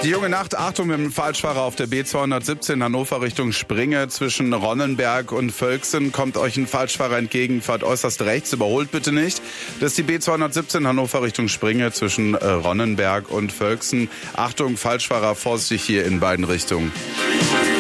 Die junge Nacht, Achtung mit dem Falschfahrer auf der B217 Hannover Richtung Springe zwischen Ronnenberg und Völksen. Kommt euch ein Falschfahrer entgegen, fahrt äußerst rechts, überholt bitte nicht. Das ist die B217 Hannover Richtung Springe zwischen Ronnenberg und Völksen. Achtung, Falschfahrer, vorsichtig hier in beiden Richtungen.